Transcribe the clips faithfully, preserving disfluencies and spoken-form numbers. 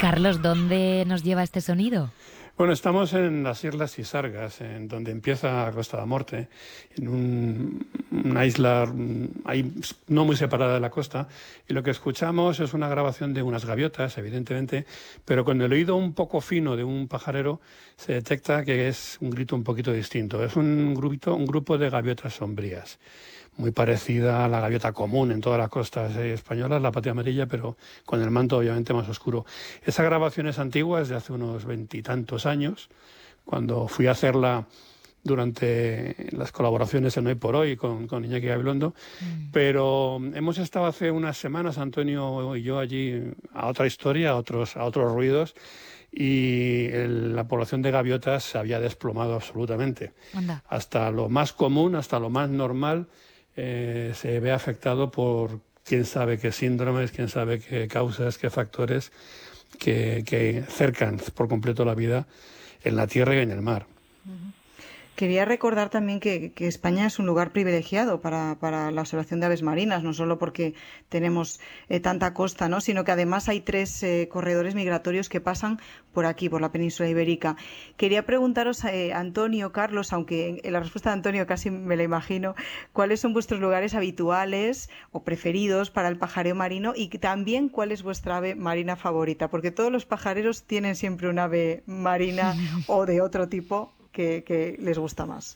Carlos, ¿dónde nos lleva este sonido? Bueno, estamos en las Islas Isargas, en donde empieza Costa da Morte, en un, una isla ahí no muy separada de la costa, y lo que escuchamos es una grabación de unas gaviotas, evidentemente, pero con el oído un poco fino de un pajarero se detecta que es un grito un poquito distinto. Es un grupito, un grupo de gaviotas sombrías, muy parecida a la gaviota común en todas las costas españolas, la patia amarilla, pero con el manto obviamente más oscuro. Esa grabación es antigua, es de hace unos veintitantos años, cuando fui a hacerla durante las colaboraciones en Hoy por Hoy con, con Iñaki Gabilondo, mm. pero hemos estado hace unas semanas, Antonio y yo, allí a otra historia, a otros, a otros ruidos, y el, la población de gaviotas se había desplomado absolutamente. Anda. Hasta lo más común, hasta lo más normal, Eh, se ve afectado por quién sabe qué síndromes, quién sabe qué causas, qué factores que, que cercan por completo la vida en la tierra y en el mar. Uh-huh. Quería recordar también que, que España es un lugar privilegiado para, para la observación de aves marinas, no solo porque tenemos eh, tanta costa, ¿no?, sino que además hay tres eh, corredores migratorios que pasan por aquí, por la península ibérica. Quería preguntaros, eh, Antonio, Carlos, aunque en la respuesta de Antonio casi me la imagino, ¿cuáles son vuestros lugares habituales o preferidos para el pajareo marino y también cuál es vuestra ave marina favorita? Porque todos los pajareros tienen siempre un ave marina o de otro tipo Que, que les gusta más.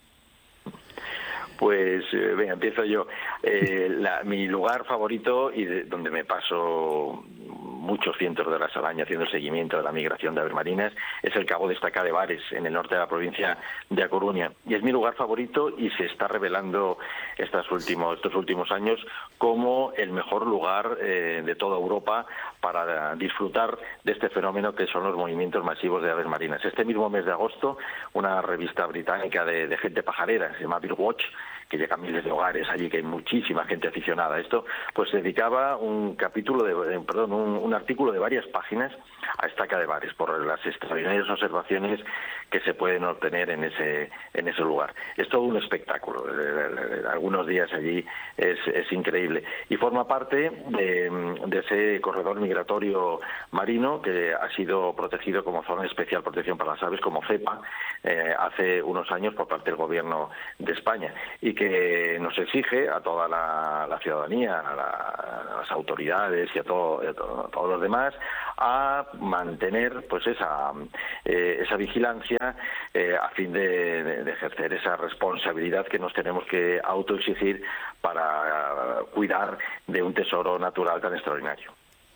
Pues, eh, venga, empiezo yo. Eh, la, mi lugar favorito y de, donde me paso muchos cientos de horas al año haciendo el seguimiento de la migración de aves marinas es el Cabo de Estaca de Bares, en el norte de la provincia de A Coruña. Y es mi lugar favorito y se está revelando estos últimos, estos últimos años como el mejor lugar eh, de toda Europa para disfrutar de este fenómeno que son los movimientos masivos de aves marinas. Este mismo mes de agosto, una revista británica de, de gente pajarera, se llama Birdwatch, que llega a miles de hogares allí, que hay muchísima gente aficionada a esto, pues se dedicaba un capítulo, de, perdón, un, un artículo de varias páginas a Estaca de Bares, por las extraordinarias observaciones que se pueden obtener en ese en ese lugar. Es todo un espectáculo, algunos días allí es, es increíble, y forma parte de, de ese corredor migratorio marino que ha sido protegido como zona de especial protección para las aves, como CEPA, eh, hace unos años por parte del Gobierno de España, y que nos exige a toda la, la ciudadanía, a, la, a las autoridades y a, todo, a, todo, a todos los demás, a mantener pues esa eh, esa vigilancia eh, a fin de, de, de ejercer esa responsabilidad que nos tenemos que autoexigir para cuidar de un tesoro natural tan extraordinario.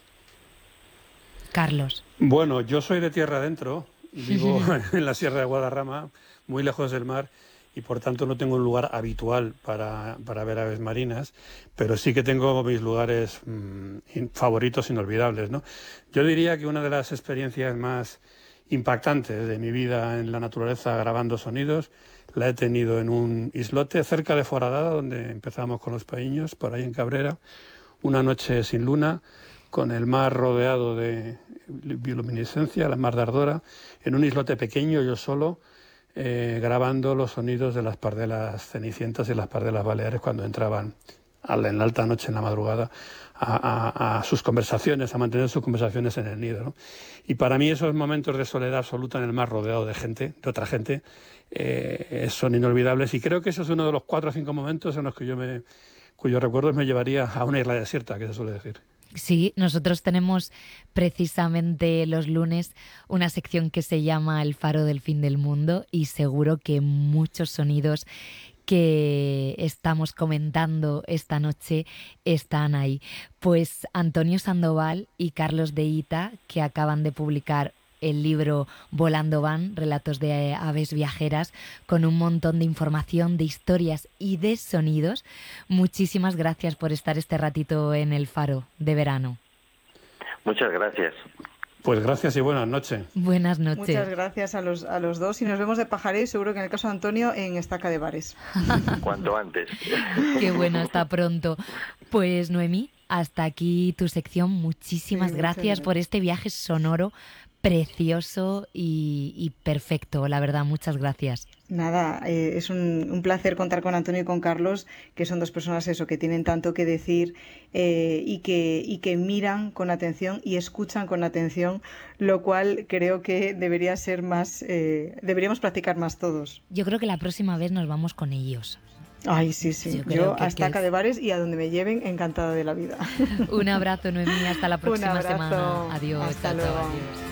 Carlos. Bueno, yo soy de tierra adentro, vivo en la Sierra de Guadarrama, muy lejos del mar, y por tanto no tengo un lugar habitual para, para ver aves marinas, pero sí que tengo mis lugares mmm, favoritos, inolvidables, ¿no? Yo diría que una de las experiencias más impactantes de mi vida en la naturaleza grabando sonidos la he tenido en un islote cerca de Foradada, donde empezamos con los paíños, por ahí en Cabrera, una noche sin luna, con el mar rodeado de bioluminiscencia, la mar de Ardora, en un islote pequeño, yo solo, Eh, grabando los sonidos de las pardelas cenicientas y las pardelas baleares cuando entraban a la, en la alta noche, en la madrugada, a, a, a sus conversaciones, a mantener sus conversaciones en el nido, ¿no? Y para mí esos momentos de soledad absoluta en el mar rodeado de gente, de otra gente, eh, son inolvidables, y creo que ese es uno de los cuatro o cinco momentos en los que yo me, cuyos recuerdos me llevaría a una isla desierta, que se suele decir. Sí, nosotros tenemos precisamente los lunes una sección que se llama El Faro del Fin del Mundo, y seguro que muchos sonidos que estamos comentando esta noche están ahí. Pues Antonio Sandoval y Carlos de Ita, que acaban de publicar el libro Volando Van, relatos de aves viajeras, con un montón de información, de historias y de sonidos. Muchísimas gracias por estar este ratito en el Faro de verano. Muchas gracias. Pues gracias y buenas noches. Buenas noches. Muchas gracias a los, a los dos, y nos vemos de pajareo, y seguro que en el caso de Antonio en Estaca de Bares. Cuanto antes. Qué bueno, hasta pronto. Pues Noemí, hasta aquí tu sección. Muchísimas sí, gracias por este viaje sonoro precioso y, y perfecto, la verdad, muchas gracias. Nada, eh, es un, un placer contar con Antonio y con Carlos, que son dos personas eso, que tienen tanto que decir eh, y, que, y que miran con atención y escuchan con atención, lo cual creo que debería ser más, eh, deberíamos practicar más todos. Yo creo que la próxima vez nos vamos con ellos. Ay, sí, sí. Yo, Yo hasta acá de bares y a donde me lleven, encantada de la vida. Un abrazo, Noemí. Hasta la próxima Un abrazo. semana. Adiós. Hasta chao, luego. chao, adiós.